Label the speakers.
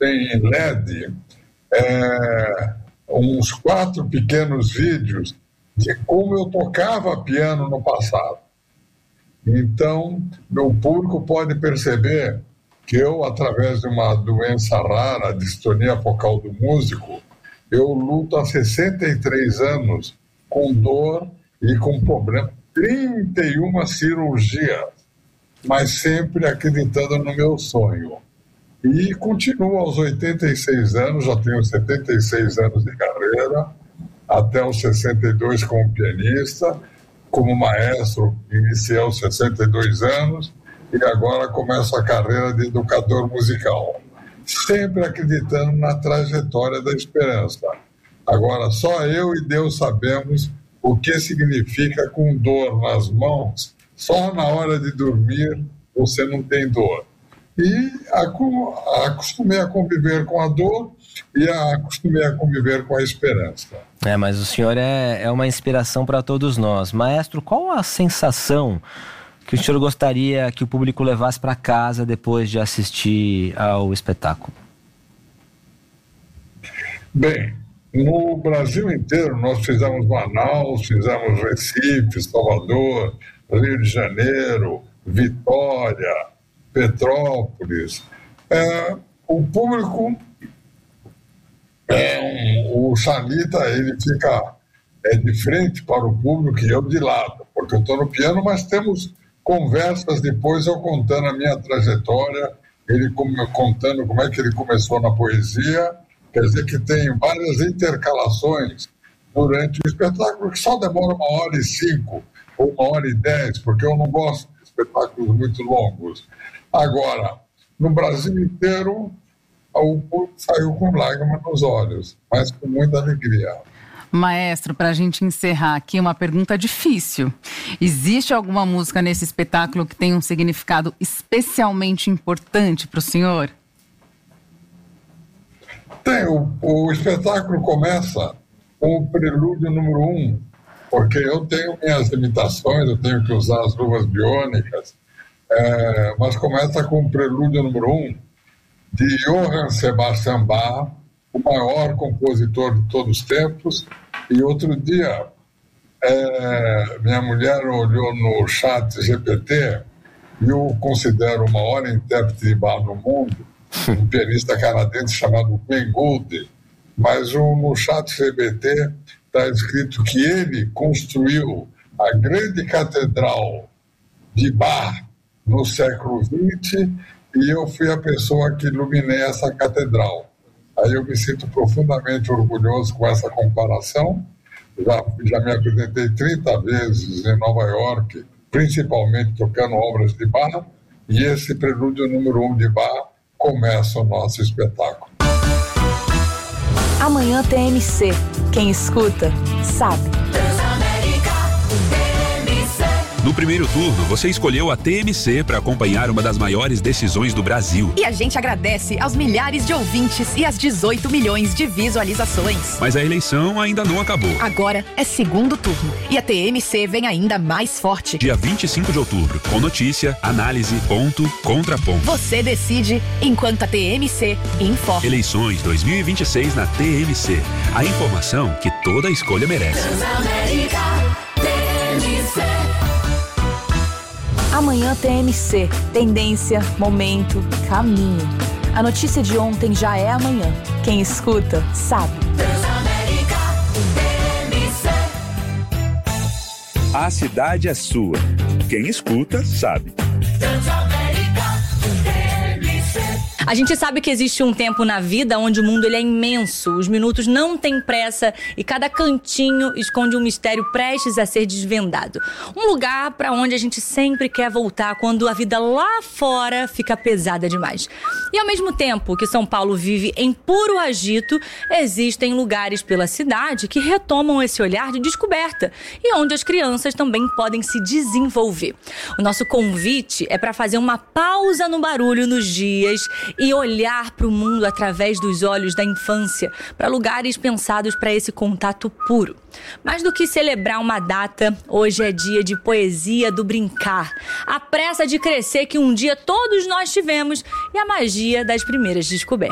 Speaker 1: tem em LED uns 4 pequenos vídeos de como eu tocava piano no passado. Então, meu público pode perceber que eu, através de uma doença rara, a distonia focal do músico, eu luto há 63 anos com dor e com problema. 31 cirurgias, mas sempre acreditando no meu sonho. E continuo aos 86 anos, já tenho 76 anos de carreira, até os 62 como pianista, como maestro, iniciei aos 62 anos e agora começo a carreira de educador musical, sempre acreditando na trajetória da esperança. Agora, só eu e Deus sabemos o que significa com dor nas mãos. Só na hora de dormir você não tem dor. E acostumei a conviver com a dor e acostumei a conviver com a esperança.
Speaker 2: Mas o senhor é uma inspiração para todos nós. Maestro, qual a sensação que o senhor gostaria que o público levasse para casa depois de assistir ao espetáculo?
Speaker 1: Bem, no Brasil inteiro nós fizemos Manaus, fizemos Recife, Salvador, Rio de Janeiro, Vitória, Petrópolis. O público, o Xanita, ele fica de frente para o público e eu de lado, porque eu estou no piano, mas temos conversas depois, eu contando a minha trajetória, ele contando como é que ele começou na poesia. Quer dizer que tem várias intercalações durante o espetáculo, que só demora 1h05 ou 1h10, porque eu não gosto de espetáculos muito longos. Agora, no Brasil inteiro, o público saiu com lágrimas nos olhos, mas com muita alegria.
Speaker 3: Maestro, para a gente encerrar aqui, uma pergunta difícil. Existe alguma música nesse espetáculo que tem um significado especialmente importante para o senhor?
Speaker 1: Tem. O espetáculo começa com o prelúdio número 1, porque eu tenho minhas limitações, eu tenho que usar as luvas biônicas, mas começa com o prelúdio número 1 de Johann Sebastian Bach, o maior compositor de todos os tempos. E outro dia, minha mulher olhou no chat GPT e eu considero o maior intérprete de Bach no mundo, um pianista canadense chamado Ben Gould, mas no chat GPT está escrito que ele construiu a grande catedral de Bach no século XX e eu fui a pessoa que iluminei essa catedral. Aí eu me sinto profundamente orgulhoso com essa comparação. Já me apresentei 30 vezes em Nova York, principalmente tocando obras de Bach, e esse prelúdio número 1 de Bach começa o nosso espetáculo.
Speaker 4: Amanhã tem TMC. Quem escuta, sabe.
Speaker 5: No primeiro turno, você escolheu a TMC para acompanhar uma das maiores decisões do Brasil.
Speaker 6: E a gente agradece aos milhares de ouvintes e às 18 milhões de visualizações.
Speaker 5: Mas a eleição ainda não acabou.
Speaker 6: Agora é segundo turno e a TMC vem ainda mais forte.
Speaker 5: Dia 25 de outubro, com notícia, análise, ponto, contraponto.
Speaker 6: Você decide enquanto a TMC informa.
Speaker 5: Eleições 2026 na TMC. A informação que toda escolha merece.
Speaker 4: Amanhã TMC. Tendência, momento, caminho. A notícia de ontem já é amanhã. Quem escuta, sabe.
Speaker 5: A cidade é sua. Quem escuta, sabe.
Speaker 7: A gente sabe que existe um tempo na vida onde o mundo ele é imenso, os minutos não têm pressa e cada cantinho esconde um mistério prestes a ser desvendado. Um lugar para onde a gente sempre quer voltar quando a vida lá fora fica pesada demais. E ao mesmo tempo que São Paulo vive em puro agito, existem lugares pela cidade que retomam esse olhar de descoberta e onde as crianças também podem se desenvolver. O nosso convite é para fazer uma pausa no barulho nos dias e olhar para o mundo através dos olhos da infância, para lugares pensados para esse contato puro. Mais do que celebrar uma data, hoje é dia de poesia do brincar, a pressa de crescer que um dia todos nós tivemos e a magia das primeiras descobertas.